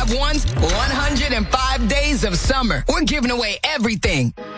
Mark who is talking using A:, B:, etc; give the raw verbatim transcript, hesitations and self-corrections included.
A: loved ones one hundred five days of summer. We're giving away everything.